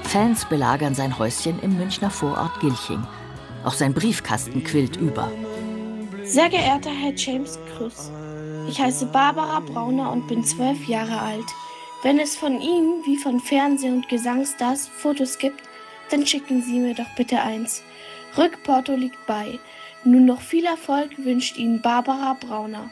Fans belagern sein Häuschen im Münchner Vorort Gilching. Auch sein Briefkasten quillt über. Sehr geehrter Herr James Krüss, ich heiße Barbara Brauner und bin 12 Jahre alt. Wenn es von Ihnen, wie von Fernseh- und Gesangsstars, Fotos gibt, dann schicken Sie mir doch bitte eins. Rückporto liegt bei. Nun noch viel Erfolg wünscht Ihnen Barbara Brauner.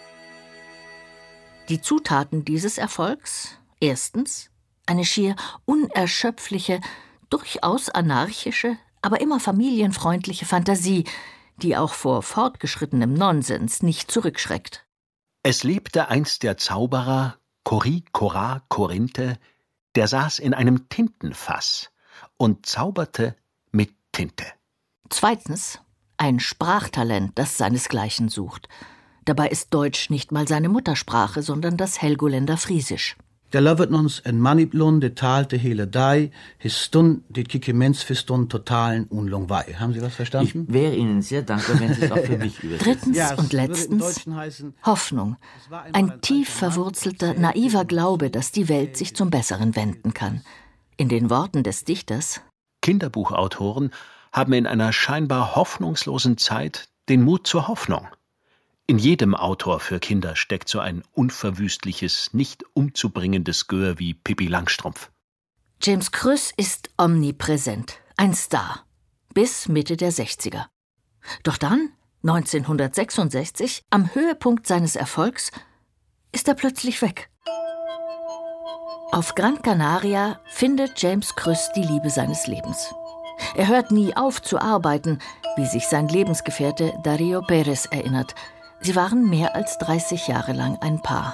Die Zutaten dieses Erfolgs? Erstens, eine schier unerschöpfliche, durchaus anarchische, aber immer familienfreundliche Fantasie, die auch vor fortgeschrittenem Nonsens nicht zurückschreckt. Es lebte einst der Zauberer Korinthe, der saß in einem Tintenfass und zauberte mit Tinte. Zweitens, ein Sprachtalent, das seinesgleichen sucht. Dabei ist Deutsch nicht mal seine Muttersprache, sondern das Helgoländer Friesisch. Der lovet ons en maniplon, de talte hele dei, his stund, dit kikemens für stund totalen Unlung wei. Haben Sie was verstanden? Ich wäre Ihnen sehr dankbar, wenn Sie es auch für mich übersetzen. Drittens und letztens Hoffnung. Ein tief verwurzelter, naiver Glaube, dass die Welt sich zum Besseren wenden kann. In den Worten des Dichters: Kinderbuchautoren haben in einer scheinbar hoffnungslosen Zeit den Mut zur Hoffnung. In jedem Autor für Kinder steckt so ein unverwüstliches, nicht umzubringendes Gör wie Pippi Langstrumpf. James Krüss ist omnipräsent, ein Star, bis Mitte der 60er. Doch dann, 1966, am Höhepunkt seines Erfolgs, ist er plötzlich weg. Auf Gran Canaria findet James Krüss die Liebe seines Lebens. Er hört nie auf zu arbeiten, wie sich sein Lebensgefährte Darío Pérez erinnert. Sie waren mehr als 30 Jahre lang ein Paar.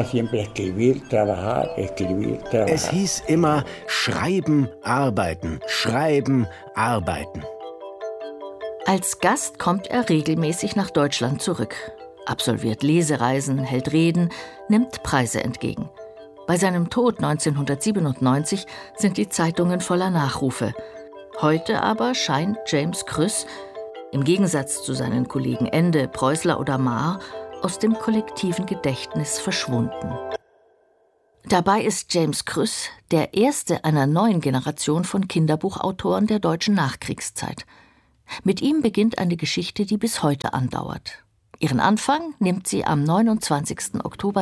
Es hieß immer schreiben, arbeiten, schreiben, arbeiten. Als Gast kommt er regelmäßig nach Deutschland zurück, absolviert Lesereisen, hält Reden, nimmt Preise entgegen. Bei seinem Tod 1997 sind die Zeitungen voller Nachrufe. Heute aber scheint James Krüss, im Gegensatz zu seinen Kollegen Ende, Preußler oder Maar, aus dem kollektiven Gedächtnis verschwunden. Dabei ist James Krüss der erste einer neuen Generation von Kinderbuchautoren der deutschen Nachkriegszeit. Mit ihm beginnt eine Geschichte, die bis heute andauert. Ihren Anfang nimmt sie am 29. Oktober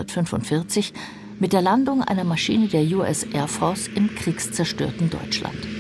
1945 mit der Landung einer Maschine der US Air Force im kriegszerstörten Deutschland.